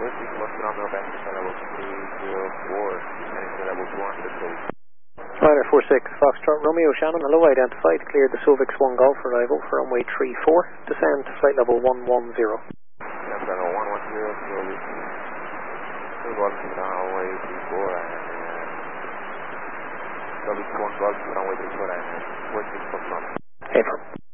Rider 46, Foxtrot Romeo Shannon, hello, identified, cleared the Sovix 1 Golf arrival for runway 34, descend to flight level 110. Hey,